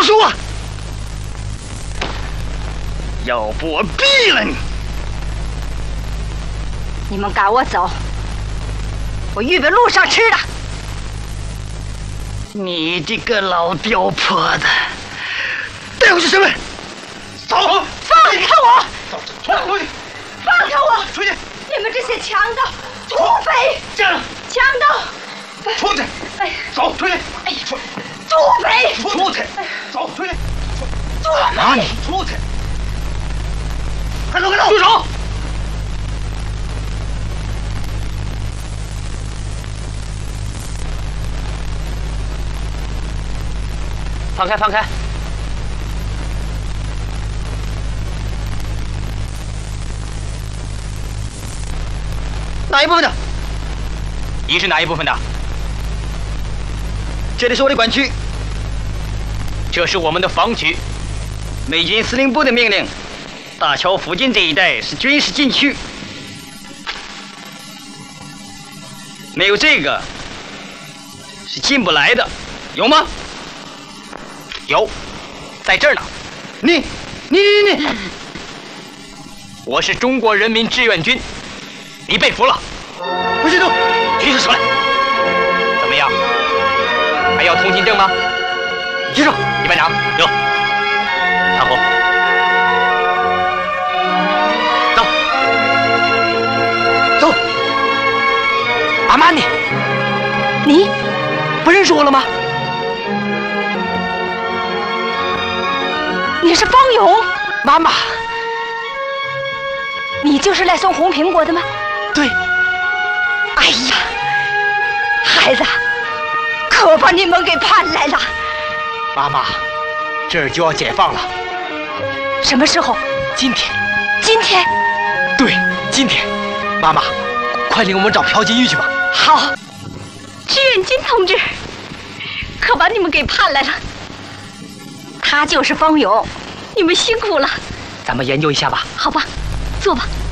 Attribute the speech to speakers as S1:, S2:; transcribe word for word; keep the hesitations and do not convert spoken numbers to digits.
S1: 说，要不我毙了你！
S2: 你们赶我走，我预备路上吃的。
S1: 你这个老刁婆子，带回去审问。走，
S2: 放开我！
S1: 走，走，出去！
S2: 放开我！
S1: 出去！
S2: 你们这些强盗、土匪！
S1: 站住！
S2: 强盗！
S1: 出去！
S2: 哎，
S1: 走，出去！
S2: 哎，
S1: 出，
S2: 土匪！
S1: 出去！走，出去！
S2: 土
S1: 哪里？出去！快走，快走！住手！
S3: 放开，放开！
S1: 哪一部分的？
S3: 你是哪一部分的？
S1: 这里是我的管区，
S3: 这是我们的防区。
S1: 美军司令部的命令，大桥附近这一带是军事禁区，没有这个是进不来的，有吗？
S3: 有，在这儿呢。
S1: 你，你，你，你，
S3: 我是中国人民志愿军，你被俘了。
S1: 不许动！
S3: 提出出来。怎么样？还要通行证吗？
S1: 举手。
S3: 一班长，有。看后。走。
S1: 走。
S3: 阿玛尼，
S2: 你
S3: 不认识我了吗？
S2: 你是方勇，
S3: 妈妈。
S2: 你就是来送红苹果的吗？
S3: 对。
S2: 哎呀，孩子，可把你们给盼来了。
S3: 妈妈，这儿就要解放了。
S2: 什么时候？
S3: 今天。
S2: 今天？
S3: 对，今天。妈妈，快领我们找朴金玉去吧。
S2: 好。志愿军同志，可把你们给盼来了。他就是方勇，你们辛苦了。
S3: 咱们研究一下吧。
S2: 好吧，坐吧。